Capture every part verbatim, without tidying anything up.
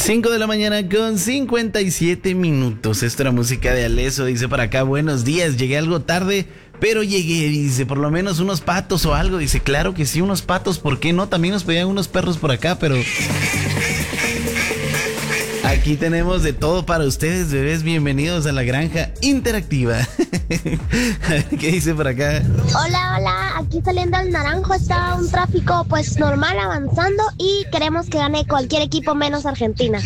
cinco de la mañana con cincuenta y siete minutos. Esta era música de Alesso. Dice por acá, buenos días, llegué algo tarde, pero llegué. Dice, por lo menos unos patos o algo. Dice, claro que sí, unos patos, ¿por qué no? También nos pedían unos perros por acá, pero... Aquí tenemos de todo para ustedes, bebés. Bienvenidos a la granja interactiva. A ver, ¿qué dice por acá? Hola, hola. Aquí saliendo al Naranjo está un tráfico pues normal avanzando y queremos que gane cualquier equipo menos Argentina.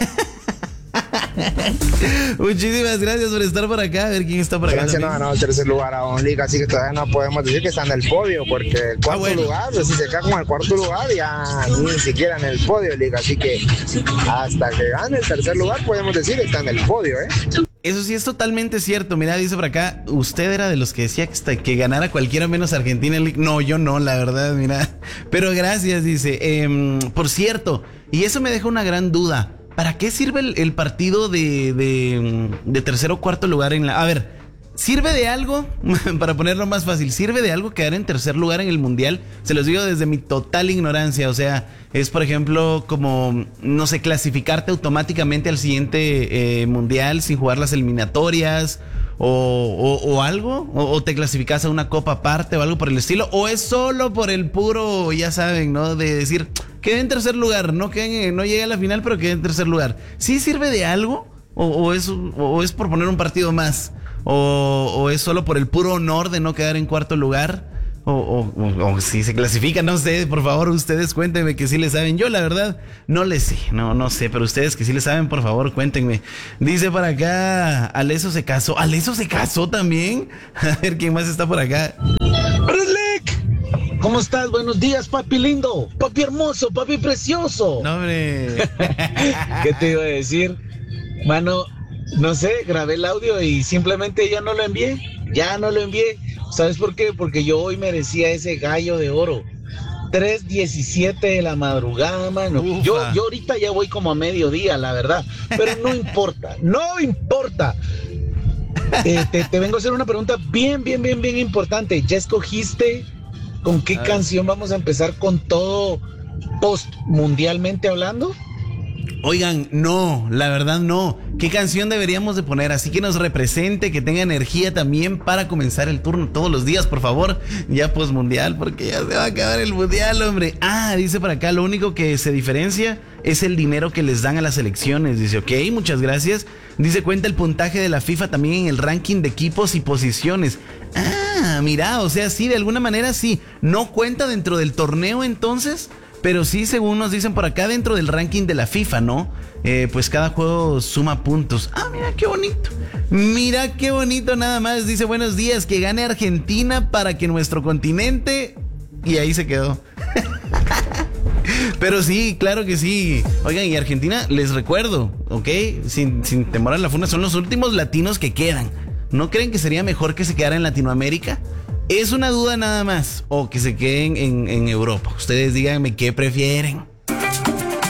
Muchísimas gracias por estar por acá. A ver quién está por acá. Francia no ha ganado el tercer lugar a un liga, así que todavía no podemos decir que está en el podio, porque el cuarto ah, bueno. lugar, pues, si se cae con el cuarto lugar, ya ni siquiera en el podio liga, así que hasta que gane el tercer lugar podemos decir que está en el podio, ¿eh? Eso sí es totalmente cierto. Mira, dice por acá, usted era de los que decía que, hasta que ganara cualquiera menos Argentina. No, yo no, la verdad, mira. Pero gracias, dice. Eh, por cierto, y eso me deja una gran duda. ¿Para qué sirve el, el partido de, de, de tercer o cuarto lugar en la... A ver, ¿sirve de algo? Para ponerlo más fácil, ¿sirve de algo quedar en tercer lugar en el mundial? Se los digo desde mi total ignorancia. O sea, es por ejemplo como, no sé, clasificarte automáticamente al siguiente eh, mundial sin jugar las eliminatorias o, o, o algo, o, o te clasificas a una copa aparte o algo por el estilo, o es solo por el puro, ya saben, ¿no? De decir... Quedé en tercer lugar, no, quedé, no llegué a la final, pero quedé en tercer lugar. ¿Sí sirve de algo? ¿O, o, es, o es por poner un partido más? ¿O, o es solo por el puro honor de no quedar en cuarto lugar? O, o, o, o si se clasifica, no sé, por favor, ustedes cuéntenme que sí le saben. Yo, la verdad, no le sé, no, no sé, pero ustedes que sí le saben, por favor, cuéntenme. Dice por acá, Alesso se casó. ¿Alesso se casó también? A ver, ¿quién más está por acá? ¿Cómo estás? Buenos días, papi lindo, papi hermoso, papi precioso. No, hombre. ¿Qué te iba a decir? Mano, no sé, grabé el audio y simplemente ya no lo envié. Ya no lo envié. ¿Sabes por qué? Porque yo hoy merecía ese gallo de oro. tres diecisiete de la madrugada, mano. Yo, yo ahorita ya voy como a mediodía, la verdad. Pero no importa, no importa. Eh, te, te vengo a hacer una pregunta bien, bien, bien, bien importante. ¿Ya escogiste con qué canción vamos a empezar con todo post mundialmente hablando? Oigan, no, la verdad no. ¿Qué canción deberíamos de poner? Así que nos represente, que tenga energía también para comenzar el turno todos los días, por favor. Ya post mundial, porque ya se va a acabar el mundial, hombre. Ah, dice por acá, lo único que se diferencia es el dinero que les dan a las elecciones. Dice, ok, muchas gracias. Dice, cuenta el puntaje de la FIFA también en el ranking de equipos y posiciones. Ah, mira, o sea, sí, de alguna manera sí. No cuenta dentro del torneo entonces, pero sí, según nos dicen por acá, dentro del ranking de la FIFA, ¿no? Eh, pues cada juego suma puntos. Ah, mira qué bonito. Mira qué bonito nada más. Dice, buenos días, que gane Argentina para que nuestro continente... Y ahí se quedó. Pero sí, claro que sí. Oigan, y Argentina, les recuerdo, ¿ok? Sin, sin temor a la funa, son los últimos latinos que quedan. ¿No creen que sería mejor que se quedara en Latinoamérica? Es una duda nada más. O que se queden en, en Europa. Ustedes díganme qué prefieren.